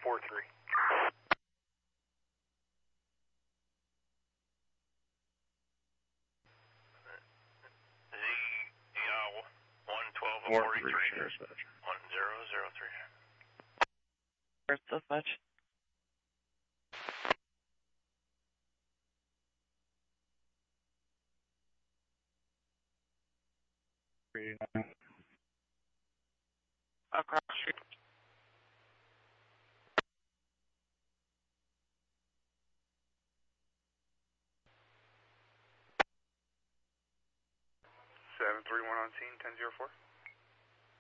10-043. Yeah, 112-43. 1003. Where's dispatch? Across street. Seven 3-1 on scene, 10-04.